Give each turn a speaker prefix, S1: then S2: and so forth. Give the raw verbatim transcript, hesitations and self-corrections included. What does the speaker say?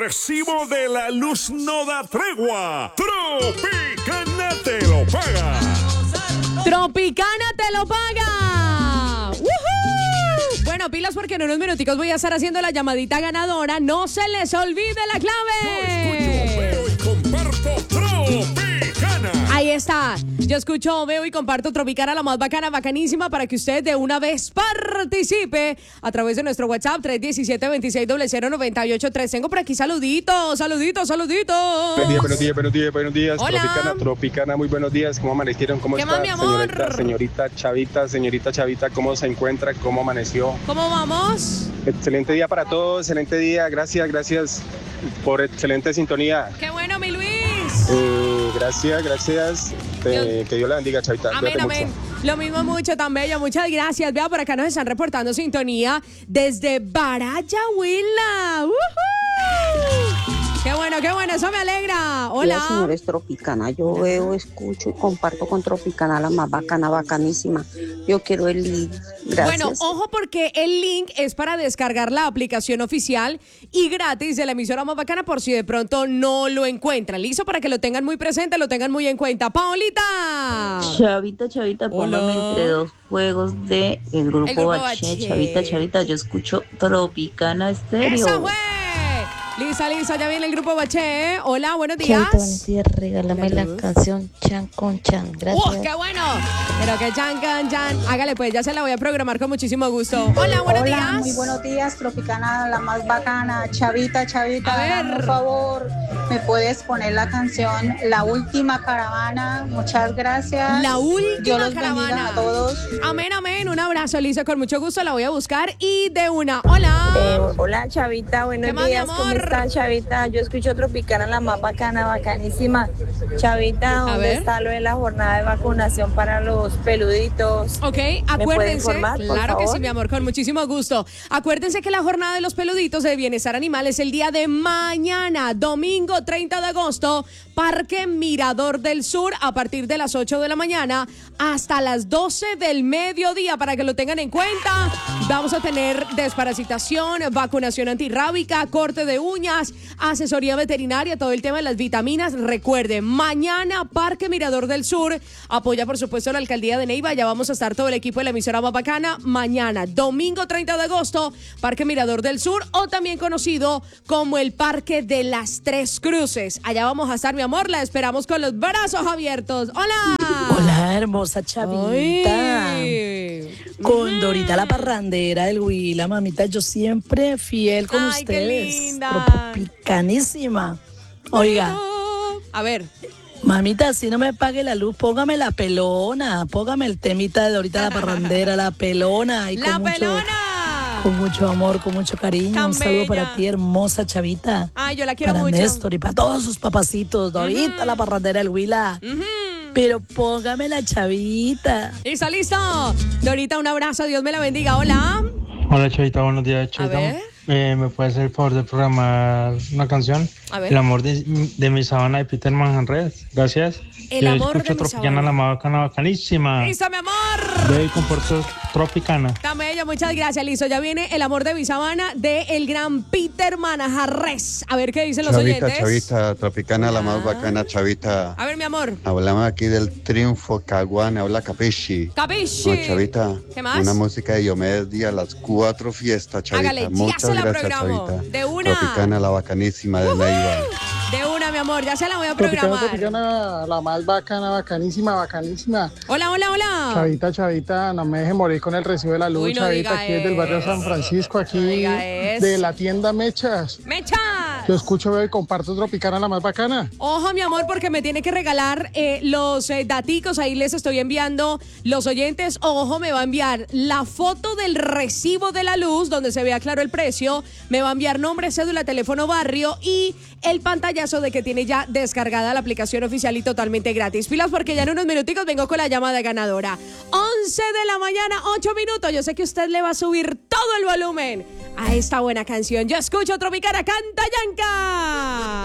S1: recibo de la luz no da tregua. Tropicana te lo paga.
S2: Tropicana te lo paga. ¡Woohoo! Bueno, pilas porque en unos minuticos voy a estar haciendo la llamadita ganadora. No se les olvide la clave.
S1: Yo escucho, veo y comparto Tropicana.
S2: Ahí está. Yo escucho, veo y comparto Tropicana, la más bacana, bacanísima, para que usted de una vez participe a través de nuestro WhatsApp tres uno siete, dos seis cero cero nueve ocho tres. Tengo por aquí saluditos, saluditos, saluditos.
S3: Buenos días, buenos días, buenos días, buenos días.
S2: Hola.
S3: Tropicana, Tropicana, muy buenos días. ¿Cómo amanecieron? ¿Cómo
S2: ¿Qué
S3: está?
S2: más, mi amor?
S3: Señorita, señorita Chavita, señorita Chavita, ¿cómo se encuentra? ¿Cómo amaneció?
S2: ¿Cómo vamos?
S3: Excelente día para todos, excelente día. Gracias, gracias por excelente sintonía.
S2: ¡Qué bueno, mi Luis!
S3: Eh, gracias, gracias. Te-
S2: Dios.
S3: que Dios la bendiga, Chavita.
S2: Amén,
S3: Cuídate
S2: amén.
S3: mucho.
S2: Lo mismo mucho, tan bello. Muchas gracias. Vea, por acá nos están reportando sintonía desde Baraya, Huila. ¡Woohoo! Qué bueno, qué bueno. Eso me alegra.
S4: Hola,
S2: Hola.
S4: señores Tropicana. Yo veo, escucho y comparto con Tropicana, la más bacana, bacanísima. Yo quiero el link. Gracias.
S2: Bueno, ojo porque el link es para descargar la aplicación oficial y gratis de la emisora más bacana por si de pronto no lo encuentran. Listo, para que lo tengan muy presente, lo tengan muy en cuenta. Paolita.
S5: Chavita, Chavita,
S2: Hola.
S5: póngame entre dos juegos de el grupo,
S2: El grupo
S5: Bache.
S2: Bache.
S5: Chavita, Chavita, yo escucho Tropicana Estéreo.
S2: ¡Esa fue! Lisa, Lisa, ya viene el grupo Bache. ¿Eh? Hola, buenos días.
S6: Chavita, buenos días, regálame
S2: Hola,
S6: la
S2: Luz.
S6: canción Chan con Chan, gracias.
S2: ¡Uh, qué bueno! Pero que chan, can, chan. Hágale pues, ya se la voy a programar con muchísimo gusto. Hola, buenos
S7: Hola,
S2: días.
S7: muy buenos días, Tropicana, la más bacana. Chavita, Chavita,
S2: A ver.
S7: dame un favor, ¿me puedes poner la canción La Última Caravana? Muchas gracias.
S2: La última
S7: Dios los
S2: caravana.
S7: bendiga a todos.
S2: Amén, amén. Un abrazo, Lisa, con mucho gusto. La voy a buscar y de una. Hola.
S8: Eh, hola Chavita, buenos
S2: ¿Qué más, mi
S8: días, ¿cómo
S2: amor?
S8: estás Chavita? Yo escucho Tropicana, la más bacana, bacanísima. Chavita,
S2: A
S8: ¿dónde
S2: ver.
S8: está lo de la jornada de vacunación para los peluditos?
S2: Ok,
S8: puede
S2: acuérdense,
S8: informar, por
S2: claro que
S8: favor?
S2: sí, mi amor, con muchísimo gusto. Acuérdense que la jornada de los peluditos de bienestar animal es el día de mañana, domingo treinta de agosto, Parque Mirador del Sur, a partir de las ocho de la mañana hasta las doce del mediodía, para que lo tengan en cuenta. Vamos a tener desparasitación, vacunación antirrábica, corte de uñas, asesoría veterinaria, todo el tema de las vitaminas. Recuerden, mañana Parque Mirador del Sur, apoya por supuesto la alcaldía de Neiva. Ya vamos a estar todo el equipo de la emisora más bacana. Mañana, domingo treinta de agosto, Parque Mirador del Sur, o también conocido como el Parque de las Tres Cruces. Allá vamos a estar, mi amor, la esperamos con los brazos abiertos. ¡Hola!
S9: Hola, hermosa Chavita.
S2: Ay.
S9: Con Dorita la parrandera del Huila, mamita, yo siempre fiel con
S2: Ay, qué
S9: ustedes.
S2: linda.
S9: Tropicanísima. Oiga,
S2: A ver.
S9: mamita, si no me pague la luz, póngame la pelona, póngame el temita de Dorita la parrandera, la pelona. Y
S2: ¡La
S9: con mucho,
S2: pelona!
S9: con mucho amor, con mucho cariño.
S2: Tan
S9: Un saludo
S2: bella.
S9: para ti, hermosa Chavita.
S2: Ay, yo la quiero
S9: Para
S2: mucho.
S9: Néstor y para todos sus papacitos. Dorita la parrandera del Huila.
S2: Ujú.
S9: Pero póngame la Chavita.
S2: Listo, listo. Dorita, un abrazo. Dios me la bendiga. Hola.
S10: Hola Chavita, buenos días
S2: A
S10: Chavita.
S2: ver.
S10: Eh, ¿Me puedes hacer el favor de programar una canción?
S2: A ver.
S10: El amor de, de mi sabana de Peter Manjarres. Gracias.
S2: El
S10: Yo
S2: amor de
S10: escucho
S2: mi
S10: Tropicana,
S2: sabana.
S10: la más bacana, bacanísima.
S2: Listo, mi amor.
S10: De comporto Tropicana.
S2: Tan bello, muchas gracias, listo. Ya viene El amor de mi sabana de el gran Peter Manjarres. A ver qué dicen los
S11: Chavita,
S2: oyentes.
S11: Chavita, Tropicana, la más
S2: Hola.
S11: bacana, Chavita.
S2: A ver, mi amor.
S11: Hablamos aquí del triunfo Caguán, habla Capishi.
S2: Capishi.
S11: No, Chavita,
S2: ¿Qué más?
S11: una música de Diomedes Díaz, las cuatro fiestas, Chavita.
S2: Hágale, ya
S11: Muchas
S2: se la
S11: gracias,
S2: programo.
S11: Chavita.
S2: De una.
S11: Tropicana, la bacanísima de Neiva.
S2: De una, mi amor, ya se la voy a
S12: Tropicana,
S2: programar.
S12: Tropicana, la más bacana, bacanísima, bacanísima.
S2: Hola, hola, hola.
S12: Chavita, Chavita, no me deje morir con el recibo de la luz,
S2: Uy, no
S12: Chavita,
S2: diga
S12: aquí es del barrio San
S2: eso.
S12: Francisco, aquí
S2: No diga eso.
S12: de la tienda Mechas.
S2: ¡Mechas!
S12: Yo escucho, veo y comparto Tropicana, la más bacana.
S2: Ojo, mi amor, porque me tiene que regalar eh, los eh, daticos. Ahí les estoy enviando los oyentes. Ojo, me va a enviar la foto del recibo de la luz, donde se vea claro el precio. Me va a enviar nombre, cédula, teléfono, barrio y el pantallazo de que tiene ya descargada la aplicación oficial y totalmente gratis. Pilas, porque ya en unos minuticos vengo con la llamada ganadora. once de la mañana, ocho minutos. Yo sé que usted le va a subir todo el volumen a esta buena canción. Yo escucho Tropicana, canta Yanka.